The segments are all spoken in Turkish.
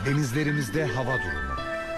Denizlerimizde hava durumu.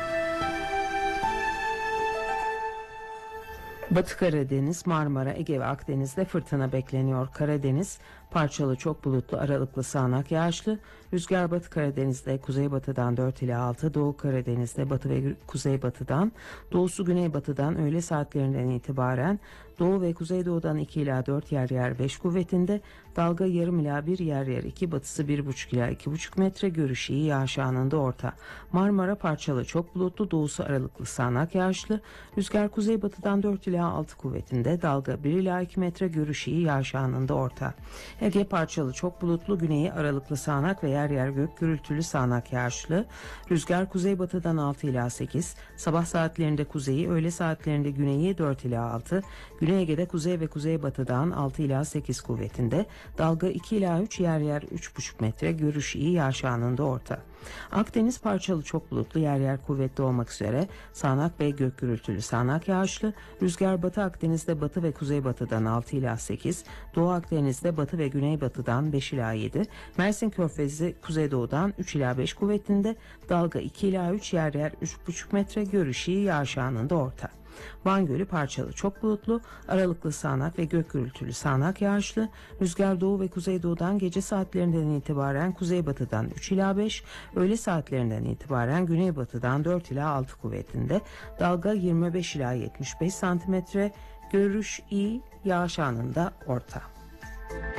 Batı Karadeniz, Marmara, Ege ve Akdeniz'de fırtına bekleniyor. Karadeniz parçalı çok bulutlu aralıklı sağanak yağışlı. Rüzgar Batı Karadeniz'de kuzeybatıdan 4 ila 6, Doğu Karadeniz'de batı ve kuzeybatıdan, doğusu güneybatıdan öğle saatlerinden itibaren doğu ve kuzeydoğudan 2 ila 4, yer yer 5 kuvvetinde, dalga yarım ila 1, yer yer 2, batısı 1,5 ila 2,5 metre, görüş iyi, yağış anında orta. Marmara parçalı çok bulutlu, doğusu aralıklı sağanak yağışlı. Rüzgar kuzeybatıdan 4 ila 6 kuvvetinde, dalga 1 ila 2 metre, görüş iyi, yağış anında orta. Ege parçalı çok bulutlu, güneyi aralıklı sağanak ve yer yer gök gürültülü sağanak yağışlı. Rüzgar kuzeybatıdan 6 ila 8, sabah saatlerinde kuzeyi, öğle saatlerinde güneyi 4 ila 6, Güney Ege'de kuzey ve kuzeybatıdan 6 ila 8 kuvvetinde, dalga 2 ila 3, yer yer 3,5 metre, görüş iyi, yağış anında orta. Akdeniz parçalı çok bulutlu, yer yer kuvvetli olmak üzere sağanak ve gök gürültülü sağanak yağışlı. Rüzgar Batı Akdeniz'de batı ve kuzeybatıdan 6 ila 8, Doğu Akdeniz'de batı ve güneybatıdan 5 ila 7, Mersin Körfezi kuzeydoğudan 3 ila 5 kuvvetinde, dalga 2 ila 3, yer yer 3,5 metre, görüş iyi, yağış anında orta. Van Gölü parçalı çok bulutlu, aralıklı sağanak ve gök gürültülü sağanak yağışlı. Rüzgar doğu ve kuzeydoğudan gece saatlerinden itibaren kuzeybatıdan 3 ila 5, öğle saatlerinden itibaren güneybatıdan 4 ila 6 kuvvetinde, dalga 25 ila 75 santimetre, görüş iyi, yağış anında orta.